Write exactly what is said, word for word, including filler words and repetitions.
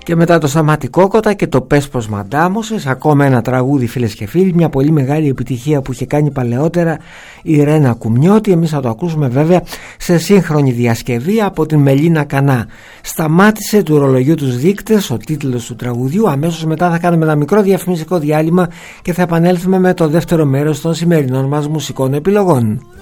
Και μετά το Σταμάτη Κόκοτα και το Πες πως μαντάμωσες, ακόμα ένα τραγούδι φίλες και φίλοι, μια πολύ μεγάλη επιτυχία που είχε κάνει παλαιότερα η Ρένα Κουμνιώτη. Εμείς θα το ακούσουμε βέβαια σε σύγχρονη διασκευή από την Μελίνα Κανά. Σταμάτησε του ρολογιού τους δείκτες, ο τίτλος του τραγουδιού. Αμέσως μετά θα κάνουμε ένα μικρό διαφημιστικό διάλειμμα και θα επανέλθουμε με το δεύτερο μέρος των σημερινών μας μουσικών επιλογών.